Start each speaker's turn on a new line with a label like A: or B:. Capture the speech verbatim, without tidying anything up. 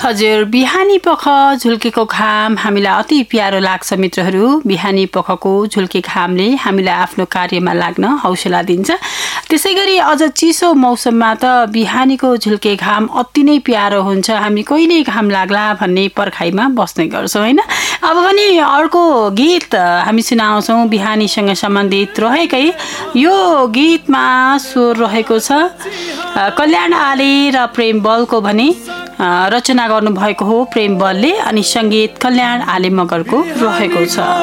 A: हजुर, बिहानी पख झुल्केको घाम हामीलाई अति प्यारो लाग्छ मित्रहरू। बिहानी पखको झुल्के घामले हामीलाई आफ्नो कार्यमा लाग्न हौसला दिन्छ। त्यसै गरी अझ चिसो मौसममा त बिहानीको झुल्के घाम अति नै प्यारो हुन्छ। हामी कहिले घाम लाग्ला भन्ने पर्खाइमा बस्ने गर्छौँ होइन। अब पनि अर्को गीत हामी सुनाउँछौँ बिहानीसँग सम्बन्धित रहेकै। यो गीतमा स्वर रहेको छ कल्याण आले र प्रेम बलको भने रचना गर्नुभएको हो प्रेम बलले अनि संगीत कल्याण आले मगरको रहेको छ।